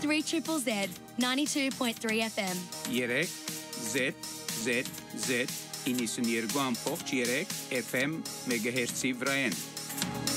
3 Triple Z, 92.3 FM. Երեք ZZZ 92.3 FM մեգահերցի վրայեն։